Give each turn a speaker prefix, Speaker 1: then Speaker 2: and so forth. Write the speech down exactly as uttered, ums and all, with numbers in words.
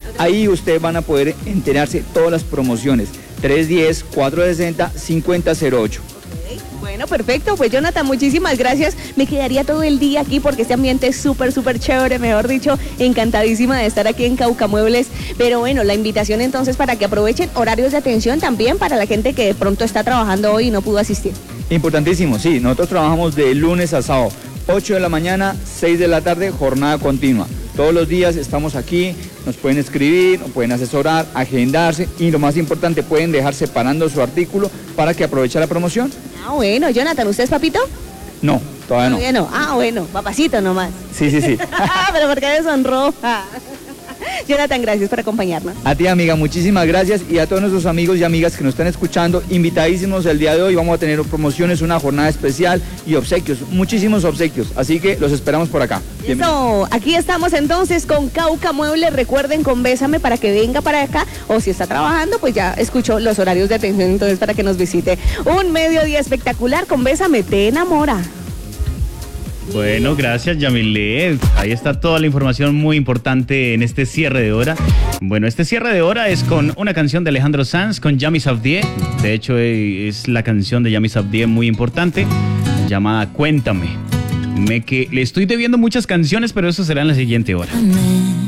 Speaker 1: Ahí ustedes van a poder enterarse todas las promociones. tres uno cero, cuatro seis cero, cinco cero cero ocho.
Speaker 2: Bueno, perfecto, pues Jonathan, muchísimas gracias. Me quedaría todo el día aquí porque este ambiente es súper, súper chévere, mejor dicho, encantadísima de estar aquí en Cauca Muebles. Pero bueno, la invitación entonces para que aprovechen horarios de atención también para la gente que de pronto está trabajando hoy y no pudo asistir.
Speaker 1: Importantísimo, sí, nosotros trabajamos de lunes a sábado, ocho de la mañana, seis de la tarde, jornada continua. Todos los días estamos aquí, nos pueden escribir, nos pueden asesorar, agendarse y lo más importante, pueden dejar separando su artículo para que aproveche la promoción.
Speaker 2: Ah, bueno, Jonathan, ¿usted es papito?
Speaker 1: No, todavía no.
Speaker 2: Todavía no. Ah, bueno, papacito nomás.
Speaker 1: Sí, sí, sí.
Speaker 2: Pero ¿por qué me sonroja? Jonathan, gracias por acompañarnos.
Speaker 1: A ti, amiga, muchísimas gracias, y a todos nuestros amigos y amigas que nos están escuchando, invitadísimos el día de hoy. Vamos a tener promociones, una jornada especial y obsequios, muchísimos obsequios, así que los esperamos por acá.
Speaker 2: Eso, aquí estamos entonces con Cauca Muebles. Recuerden, con Bésame para que venga para acá, o si está trabajando, pues ya escuchó los horarios de atención, entonces para que nos visite. Un mediodía espectacular con Bésame, te enamora.
Speaker 3: Bueno, gracias, Yamile. Ahí está toda la información muy importante en este cierre de hora. Bueno, este cierre de hora es con una canción de Alejandro Sanz con Yami Sabdié. De hecho, es la canción de Yami Sabdié muy importante, llamada Cuéntame. Me que le estoy debiendo muchas canciones, pero eso será en la siguiente hora.